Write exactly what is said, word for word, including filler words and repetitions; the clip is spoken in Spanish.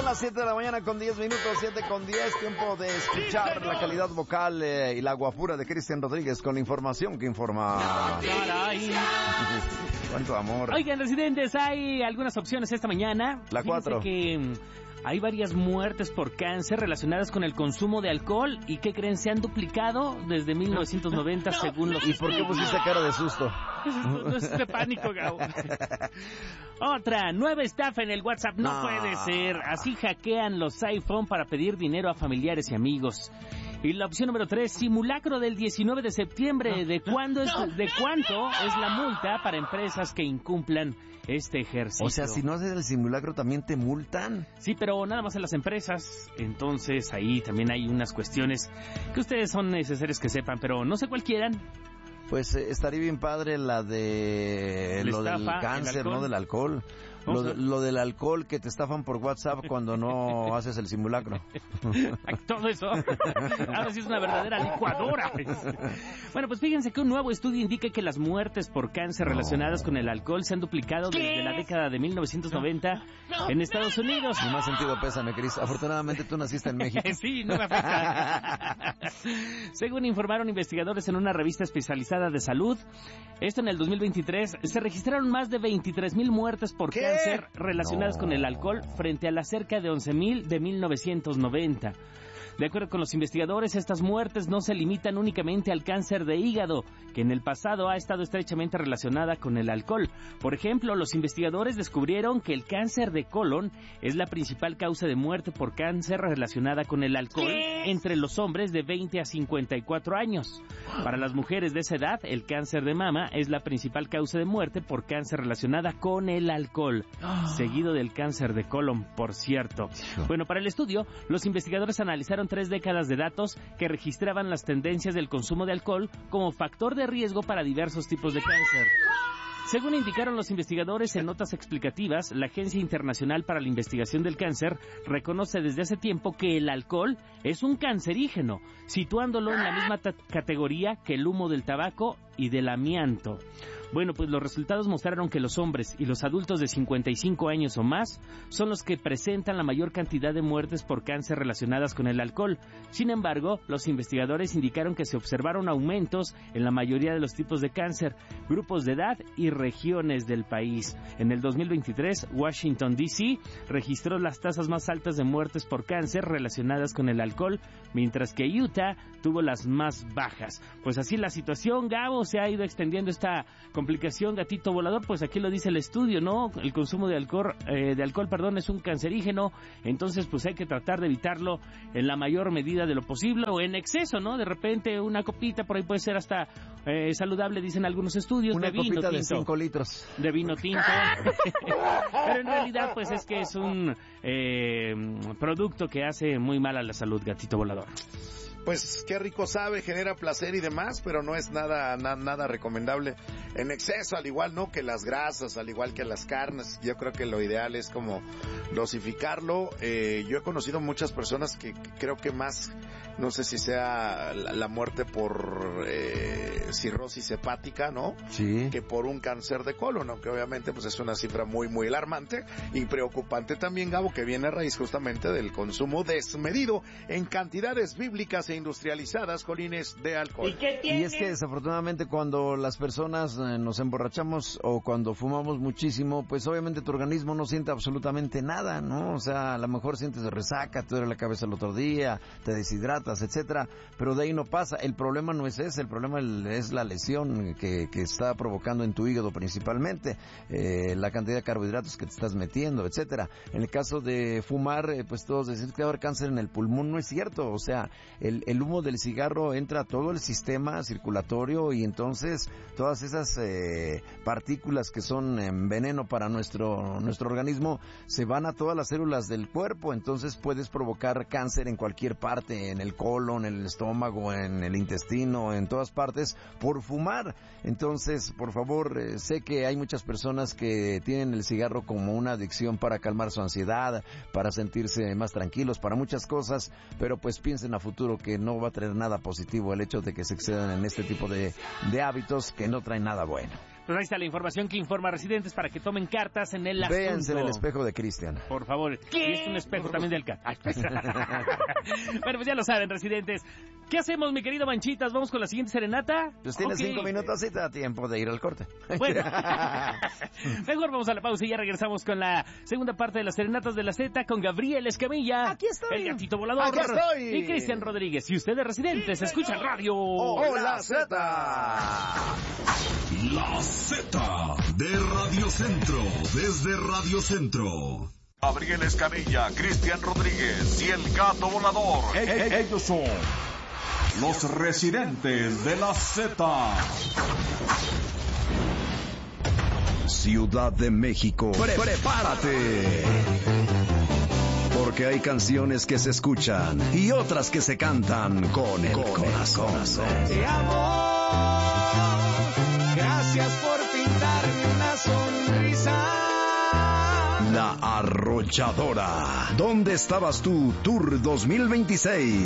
las siete de la mañana con diez minutos, siete con diez, tiempo de escuchar la calidad vocal eh, y la guapura de Cristian Rodríguez con la información que informa. Caray. Cuánto amor. Oigan, residentes, hay algunas opciones esta mañana. La cuatro. que hay varias muertes por cáncer relacionadas con el consumo de alcohol. ¿Y qué creen? Se han duplicado desde mil novecientos noventa no, según los... ¿Y por qué pusiste cara de susto? No es de pánico, Gabo. Otra, nueva estafa en el WhatsApp. No, no puede ser. Así hackean los iPhone para pedir dinero a familiares y amigos. Y la opción número tres, simulacro del diecinueve de septiembre. ¿De cuándo es, de cuánto es la multa para empresas que incumplan este ejercicio? O sea, si no haces el simulacro, ¿también te multan? Sí, pero nada más en las empresas. Entonces, ahí también hay unas cuestiones que ustedes son necesarios que sepan, pero no sé cuál quieran. Pues eh, estaría bien padre la de la lo estafa, del cáncer, ¿no? Del alcohol. Lo, de, lo del alcohol que te estafan por WhatsApp cuando no haces el simulacro. Todo eso. Ahora sí es una verdadera licuadora. Bueno, pues fíjense que un nuevo estudio indica que las muertes por cáncer relacionadas no. con el alcohol se han duplicado ¿Qué? desde la década de mil novecientos noventa no, no, en Estados Unidos. Ni más sentido pésame, Cris. Afortunadamente tú naciste en México. Sí, no me afecta. Según informaron investigadores en una revista especializada de salud, esto en el dos mil veintitrés se registraron más de veintitrés mil muertes por ¿Qué? cáncer relacionadas no. con el alcohol frente a las cerca de once mil de mil novecientos noventa. De acuerdo con los investigadores, estas muertes no se limitan únicamente al cáncer de hígado, que en el pasado ha estado estrechamente relacionada con el alcohol. Por ejemplo, los investigadores descubrieron que el cáncer de colon es la principal causa de muerte por cáncer relacionada con el alcohol ¿Qué? entre los hombres de veinte a cincuenta y cuatro años. Para las mujeres de esa edad, el cáncer de mama es la principal causa de muerte por cáncer relacionada con el alcohol, seguido del cáncer de colon, por cierto. Bueno, para el estudio, los investigadores analizaron tres décadas de datos que registraban las tendencias del consumo de alcohol como factor de riesgo para diversos tipos de cáncer. Según indicaron los investigadores en notas explicativas, la Agencia Internacional para la Investigación del Cáncer reconoce desde hace tiempo que el alcohol es un cancerígeno, situándolo en la misma t- categoría que el humo del tabaco y del amianto. Bueno, pues los resultados mostraron que los hombres y los adultos de cincuenta y cinco años o más son los que presentan la mayor cantidad de muertes por cáncer relacionadas con el alcohol. Sin embargo, los investigadores indicaron que se observaron aumentos en la mayoría de los tipos de cáncer, grupos de edad y regiones del país. En el dos mil veintitrés, Washington, D C registró las tasas más altas de muertes por cáncer relacionadas con el alcohol, mientras que Utah tuvo las más bajas. Pues así la situación, Gabo, se ha ido extendiendo esta complicación, gatito volador, pues aquí lo dice el estudio, ¿no? El consumo de alcohol, eh, de alcohol, perdón, es un cancerígeno, entonces pues hay que tratar de evitarlo en la mayor medida de lo posible o en exceso, ¿no? De repente una copita por ahí puede ser hasta eh, saludable, dicen algunos estudios. Una de vino copita tinto, de cinco litros. De vino tinto. Pero en realidad pues es que es un eh, producto que hace muy mal a la salud, gatito volador. Pues qué rico sabe, genera placer y demás, pero no es nada na, nada recomendable en exceso, al igual no que las grasas, al igual que las carnes. Yo creo que lo ideal es como dosificarlo. Eh, yo he conocido muchas personas que, que creo que más, no sé si sea la, la muerte por eh, cirrosis hepática, ¿no? Sí. Que por un cáncer de colon, aunque obviamente pues es una cifra muy muy alarmante y preocupante también, Gabo, que viene a raíz justamente del consumo desmedido en cantidades bíblicas e industrializadas, colines, de alcohol. ¿Y qué tiene? Y es que desafortunadamente cuando las personas eh, nos emborrachamos o cuando fumamos muchísimo, pues obviamente tu organismo no siente absolutamente nada, ¿no? O sea, a lo mejor sientes resaca, te duele la cabeza el otro día, te deshidratas, etcétera, pero de ahí no pasa. El problema no es ese, el problema es la lesión que, que está provocando en tu hígado principalmente, eh, la cantidad de carbohidratos que te estás metiendo, etcétera. En el caso de fumar, eh, pues todos decimos que va a haber cáncer en el pulmón, no es cierto, o sea, el el humo del cigarro entra a todo el sistema circulatorio y entonces todas esas eh, partículas que son eh, veneno para nuestro nuestro organismo se van a todas las células del cuerpo, entonces puedes provocar cáncer en cualquier parte, en el colon, en el estómago, en el intestino, en todas partes por fumar. Entonces, por favor, eh, sé que hay muchas personas que tienen el cigarro como una adicción para calmar su ansiedad, para sentirse más tranquilos, para muchas cosas, pero pues piensen a futuro que no va a traer nada positivo el hecho de que se excedan en este tipo de, de hábitos que no traen nada bueno. Pues ahí está la información que informa Residentes para que tomen cartas en el asunto. Véanse en el espejo de Cristian. Por favor. ¿Qué? Y es un espejo también del Cat. Bueno, pues ya lo saben, Residentes. ¿Qué hacemos, mi querido Manchitas? ¿Vamos con la siguiente serenata? Pues tienes Okay. cinco minutos y te da tiempo de ir al corte. Bueno, mejor vamos a la pausa y ya regresamos con la segunda parte de las serenatas de la Z con Gabriel Escamilla. Aquí estoy. El gatito volador. Aquí estoy. Y Cristian Rodríguez. Y ustedes, Residentes, escuchan radio. ¡Hola, Z! La Z de Radio Centro, desde Radio Centro. Gabriel Escamilla, Cristian Rodríguez y el gato volador. Ellos son los Residentes de la Z. Ciudad de México, Pre prepárate. Porque hay canciones que se escuchan y otras que se cantan con el con corazón. corazón. Te amo, gracias por pintarme una sonrisa. La Arrolladora. ¿Dónde estabas tú, Tour dos mil veintiséis?